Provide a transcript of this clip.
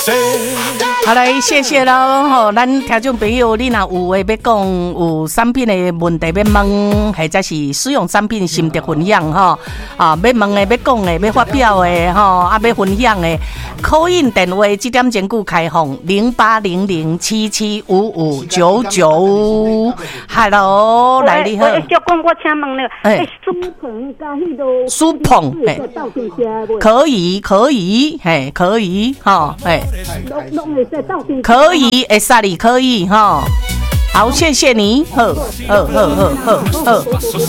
好来，谢谢咯吼，咱听众朋友，你若有话要讲，有产品的问题要问，或者是使用产品心得分享吼，要问的、要讲的、要发表的吼，要分享的，call in电话这点钟久开放0800775599。Hello， 来你好。 我讲，我请问了，苏鹏加迄个苏鹏，可以，可以，哈，可以，会使你可以哈。好，谢谢你，好。